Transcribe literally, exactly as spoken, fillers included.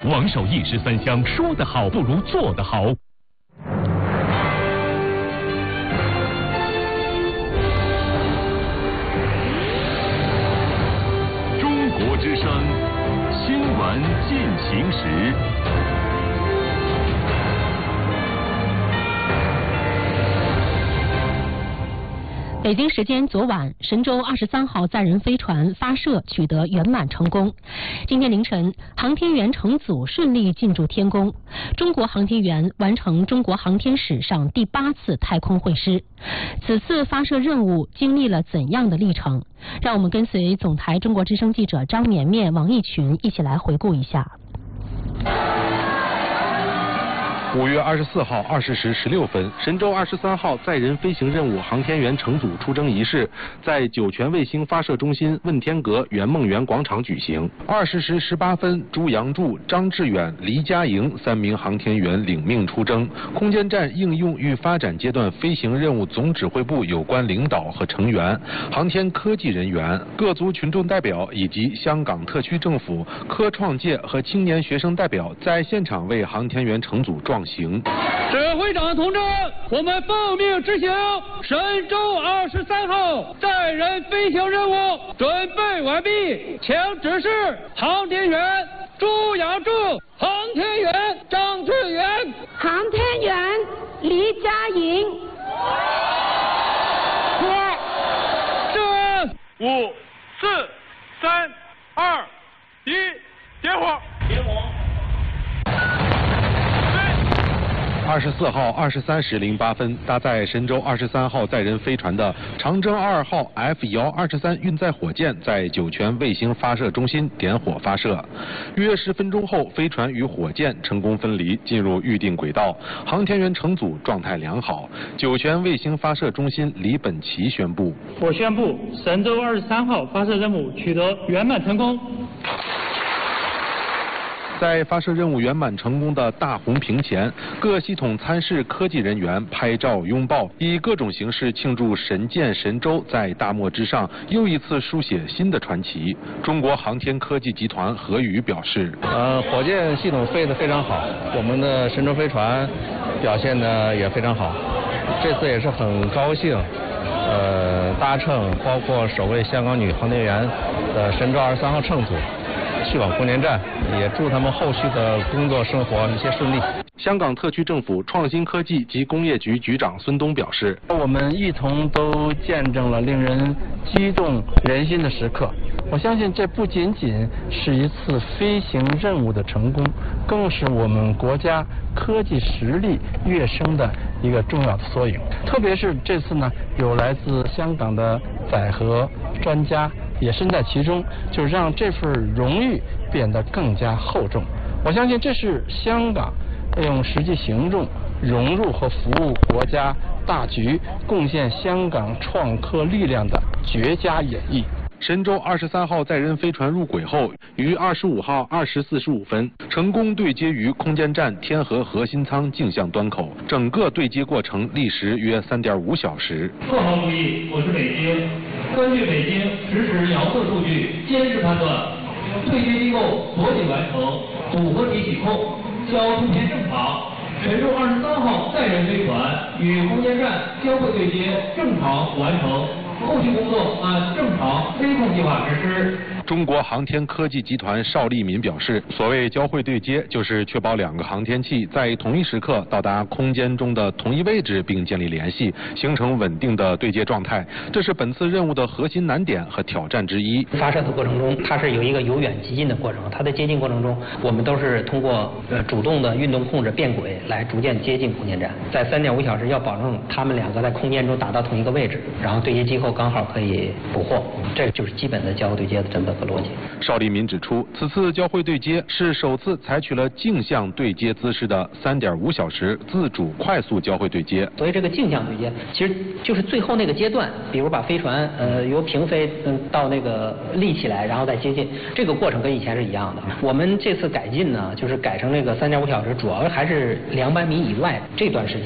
王守一石三香，说得好不如做得好。中国之声，新闻进行时。 北京时间昨晚，神舟二十三号载人飞船发射取得圆满成功。今天凌晨，航天员乘组顺利进驻天宫，中国航天员完成中国航天史上第八次太空会师。此次发射任务经历了怎样的历程？让我们跟随总台中国之声记者张绵绵、王毅群一起来回顾一下。 五月二十四号二十时十六分，神舟二十三号载人飞行任务航天员乘组出征仪式在酒泉卫星发射中心问天阁圆梦园广场举行。二十时十八分，朱杨柱、张志远、黎佳莹三名航天员领命出征。空间站应用与发展阶段飞行任务总指挥部有关领导和成员、航天科技人员、各族群众代表以及香港特区政府、科创界和青年学生代表在现场为航天员乘组壮行。 指挥长同志，我们奉命执行神舟二十三号载人飞行任务准备完毕，请指示航天员朱杨柱、航天员张志远、 航天员黎佳莹。 是。五、四、三、二、一，点火！点火！ 二十四号二十三时零八分，搭载神舟二十三号载人飞船的长征二号 F 遥二十三运载火箭在酒泉卫星发射中心点火发射。约十分钟后，飞船与火箭成功分离，进入预定轨道。航天员乘组状态良好。酒泉卫星发射中心李本奇宣布： 我宣布神舟二十三号发射任务取得圆满成功。 在发射任务圆满成功的大红屏前，各系统参试科技人员拍照拥抱，以各种形式庆祝神舰神舟在大漠之上又一次书写新的传奇。中国航天科技集团何宇表示： 呃，火箭系统飞得非常好，我们的神舟飞船表现得也非常好。这次也是很高兴，呃，搭乘包括首位香港女航天员的神舟二十三号乘组去往空间站，也祝他们后续的工作生活一切顺利。 香港特区政府创新科技及工业局局长孙东表示： 我们一同都见证了令人激动人心的时刻。我相信这不仅仅是一次飞行任务的成功，更是我们国家科技实力跃升的一个重要的缩影。特别是这次呢，有来自香港的载荷专家也身在其中，就让这份荣誉变得更加厚重。我相信这是香港用实际行动融入和服务国家大局，贡献香港创科力量的绝佳演绎。 神舟二十三号载人飞船入轨后，于二十五号二时四十五分成功对接于空间站天河核心舱径向端口，整个对接过程历时约三点五小时。 做好注意，我是北京。根据北京实时遥测数据监视判断，对接机构锁紧完成，组合体启控，交通线正常。神舟二十三号载人飞船与空间站交会对接正常完成。后续工作按正常飞控计划实施。 中国航天科技集团邵利民表示，所谓交会对接，就是确保两个航天器在同一时刻到达空间中的同一位置，并建立联系，形成稳定的对接状态。这是本次任务的核心难点和挑战之一。 发射的过程中，它是有一个由远及近的过程，它的接近过程中，我们都是通过呃主动的运动控制变轨来逐渐接近空间站。在三点五小时要保证他们两个在空间中达到同一个位置，然后对接机构刚好可以捕获，这就是基本的交会对接的整个逻辑。 邵利民指出，此次交会对接是首次采取了径向对接姿势的三点五小时自主快速交会对接。 所以这个径向对接其实就是最后那个阶段，比如把飞船呃由平飞嗯到那个立起来，然后再接近，这个过程跟以前是一样的。我们这次改进呢，就是改成这个三点五小时，主要还是两百米以外这段时间。